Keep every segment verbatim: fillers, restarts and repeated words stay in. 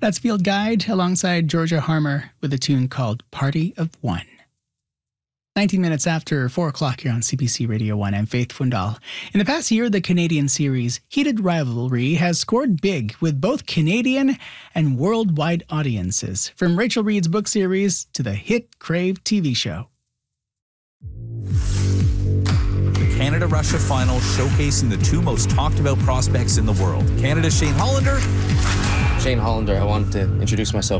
That's Field Guide alongside Georgia Harmer with a tune called Party of One. nineteen minutes after four o'clock here on C B C Radio one, I'm Faith Fundal. In the past year, the Canadian series Heated Rivalry has scored big with both Canadian and worldwide audiences, from Rachel Reid's book series to the hit Crave T V show. The Canada-Russia final showcasing the two most talked about prospects in the world. Canada's Shane Hollander. Shane Hollander, I wanted to introduce myself.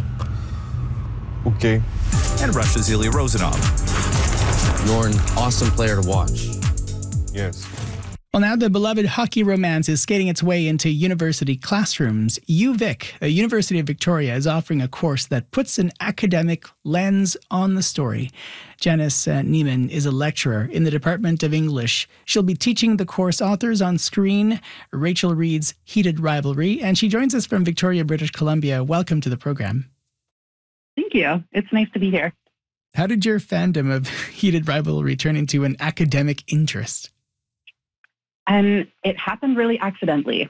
Okay. And Russia's Ilya Rozanov. You're an awesome player to watch. Yes. Well, now the beloved hockey romance is skating its way into university classrooms. U Vic, a University of Victoria, is offering a course that puts an academic lens on the story. Janice uh, Neiman is a lecturer in the Department of English. She'll be teaching the course Authors on Screen, Rachel Reid's Heated Rivalry, and she joins us from Victoria, British Columbia. Welcome to the program. Thank you. It's nice to be here. How did your fandom of Heated Rivalry turn into an academic interest? And it happened really accidentally.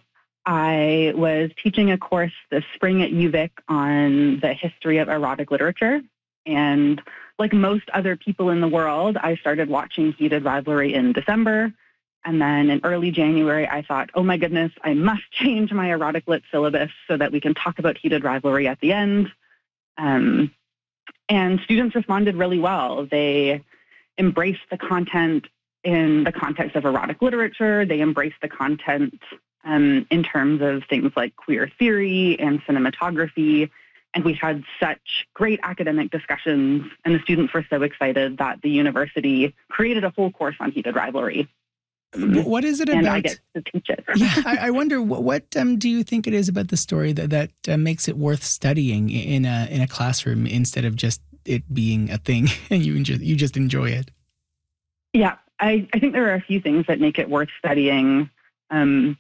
I was teaching a course this spring at U Vic on the history of erotic literature. And like most other people in the world, I started watching Heated Rivalry in December. And then in early January, I thought, oh my goodness, I must change my erotic lit syllabus so that we can talk about Heated Rivalry at the end. Um, and students responded really well. They embraced the content in the context of erotic literature. They embraced the content um, in terms of things like queer theory and cinematography. And we had such great academic discussions, and the students were so excited that the university created a full course on Heated Rivalry. What is it about? And I get to teach it. yeah, I, I wonder what, what um, do you think it is about the story that that uh, makes it worth studying in a in a classroom instead of just it being a thing and you enjoy, you just enjoy it? Yeah, I, I think there are a few things that make it worth studying. Um,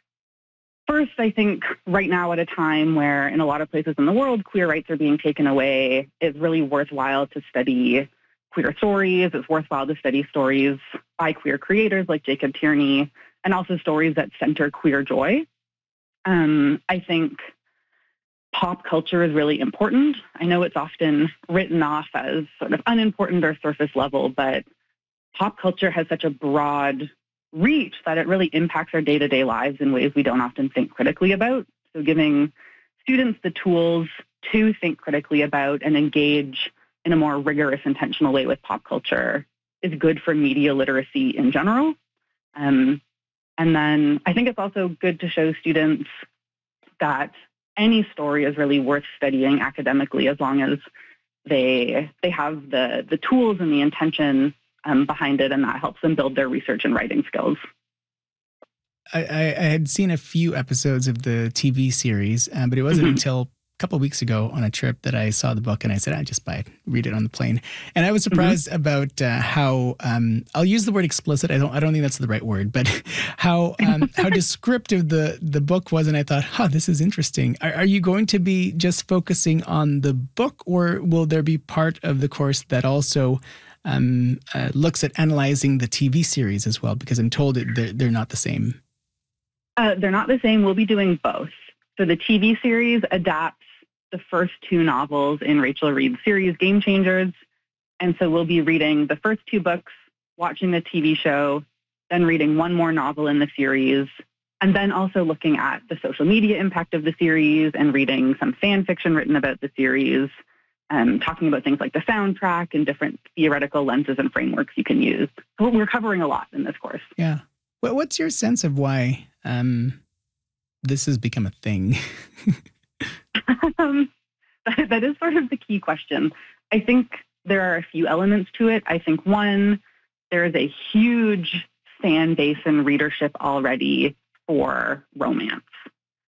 first, I think right now at a time where in a lot of places in the world, queer rights are being taken away, it's really worthwhile to study queer stories. It's worthwhile to study stories by queer creators like Jacob Tierney, and also stories that center queer joy. Um, I think pop culture is really important. I know it's often written off as sort of unimportant or surface level, but pop culture has such a broad reach that it really impacts our day-to-day lives in ways we don't often think critically about. So giving students the tools to think critically about and engage in a more rigorous, intentional way with pop culture is good for media literacy in general. Um, and then I think it's also good to show students that any story is really worth studying academically as long as they they have the, the tools and the intention Um, behind it, and that helps them build their research and writing skills. I, I, I had seen a few episodes of the T V series, uh, but it wasn't Mm-hmm. until a couple of weeks ago on a trip that I saw the book, and I said, I just buy it, read it on the plane. And I was surprised mm-hmm. about uh, how um, I'll use the word explicit. I don't I don't think that's the right word, but how um, how descriptive the the book was. And I thought, huh, this is interesting. Are, are you going to be just focusing on the book, or will there be part of the course that also Um, uh, looks at analyzing the T V series as well? Because I'm told it, they're, they're not the same. Uh, they're not the same. We'll be doing both. So the T V series adapts the first two novels in Rachel Reid's series, Game Changers. And so we'll be reading the first two books, watching the T V show, then reading one more novel in the series, and then also looking at the social media impact of the series and reading some fan fiction written about the series. Um, talking about things like the soundtrack and different theoretical lenses and frameworks you can use. So we're covering a lot in this course. Yeah. Well, what's your sense of why um, this has become a thing? um, that, that is sort of the key question. I think there are a few elements to it. I think, one, there is a huge fan base and readership already for romance.